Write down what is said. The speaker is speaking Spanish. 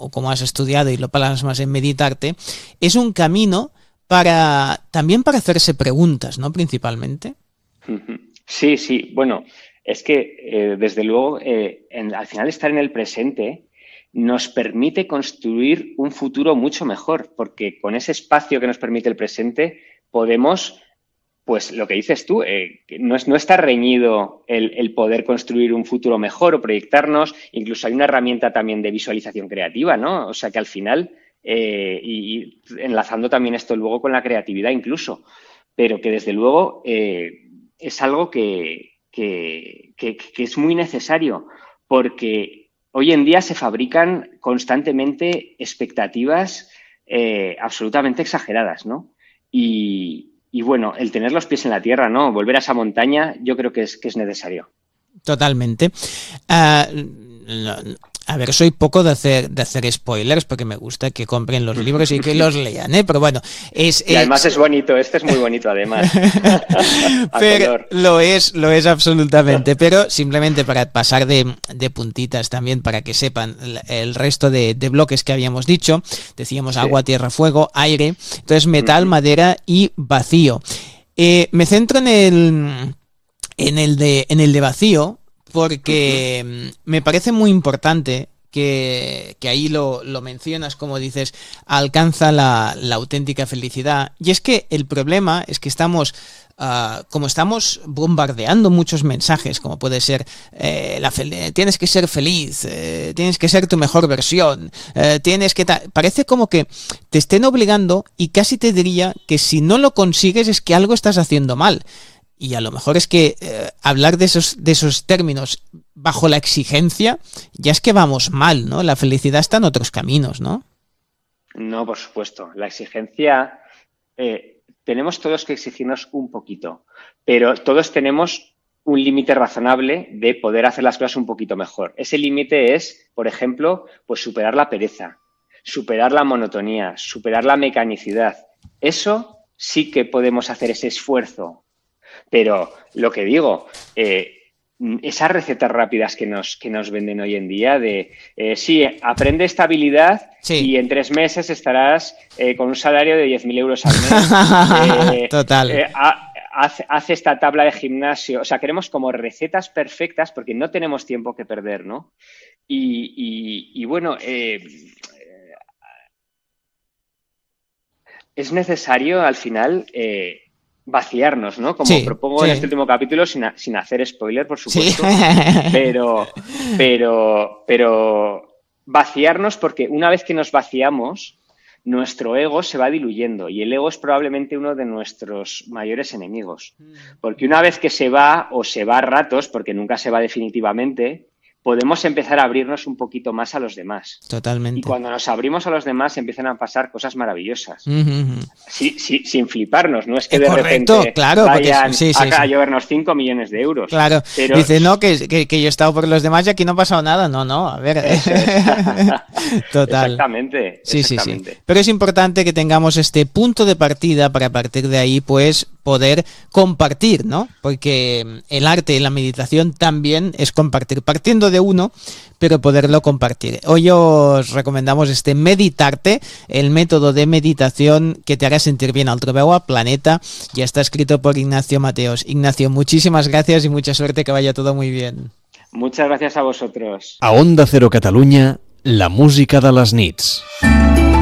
como has estudiado y lo plasmas en Meditarte, es un camino también para hacerse preguntas, ¿no? Principalmente. Sí, sí. Bueno, es que desde luego al final estar en el presente nos permite construir un futuro mucho mejor, porque con ese espacio que nos permite el presente podemos, pues lo que dices tú, no está reñido el poder construir un futuro mejor o proyectarnos. Incluso hay una herramienta también de visualización creativa, ¿no? O sea que al final, y enlazando también esto luego con la creatividad incluso, pero que desde luego es algo que es muy necesario, porque hoy en día se fabrican constantemente expectativas absolutamente exageradas, ¿no? Y bueno, el tener los pies en la tierra, ¿no? Volver a esa montaña, yo creo que es necesario. Totalmente. A ver, soy poco de hacer spoilers porque me gusta que compren los libros y que los lean, ¿eh? Pero bueno, y además es bonito, este es muy bonito además. Pero lo es absolutamente, pero simplemente para pasar de puntitas también para que sepan el resto de bloques que habíamos dicho, decíamos agua, tierra, fuego, aire, entonces metal, madera y vacío. Me centro en el de vacío, porque me parece muy importante que ahí lo mencionas, como dices, alcanza la auténtica felicidad. Y es que el problema es que como estamos bombardeando muchos mensajes, como puede ser tienes que ser feliz, tienes que ser tu mejor versión, parece como que te estén obligando, y casi te diría que si no lo consigues es que algo estás haciendo mal. Y a lo mejor es que hablar de esos términos bajo la exigencia, ya es que vamos mal, ¿no? La felicidad está en otros caminos, ¿no? No, por supuesto. La exigencia, tenemos todos que exigirnos un poquito, pero todos tenemos un límite razonable de poder hacer las cosas un poquito mejor. Ese límite es, por ejemplo, pues superar la pereza, superar la monotonía, superar la mecanicidad. Eso sí que podemos hacer ese esfuerzo. Pero lo que digo, esas recetas rápidas que nos venden hoy en día de, sí, aprende esta habilidad y en 3 meses estarás con un salario de 10.000 euros al mes. Total. Haz esta tabla de gimnasio. O sea, queremos como recetas perfectas porque no tenemos tiempo que perder, ¿no? Y bueno, es necesario al final vaciarnos, ¿no? Como propongo en este último capítulo, sin hacer spoiler, por supuesto, pero vaciarnos, porque una vez que nos vaciamos, nuestro ego se va diluyendo, y el ego es probablemente uno de nuestros mayores enemigos, porque una vez que se va, o se va a ratos, porque nunca se va definitivamente, podemos empezar a abrirnos un poquito más a los demás. Totalmente. Y cuando nos abrimos a los demás empiezan a pasar cosas maravillosas. Sin fliparnos, no es que de repente vayan a llovernos 5 millones de euros. Claro, pero... dice, no, que yo he estado por los demás y aquí no ha pasado nada. No, a ver. Total. Exactamente. Sí. Pero es importante que tengamos este punto de partida para, a partir de ahí, pues, poder compartir, ¿no? Porque el arte y la meditación también es compartir, partiendo de uno, pero poderlo compartir. Hoy os recomendamos este Meditarte, el método de meditación que te hará sentir bien. El trobeu a Planeta, ya está escrito por Ignacio Mateos. Ignacio, muchísimas gracias y mucha suerte, que vaya todo muy bien. Muchas gracias a vosotros. A Onda Cero Catalunya, la música de les nits.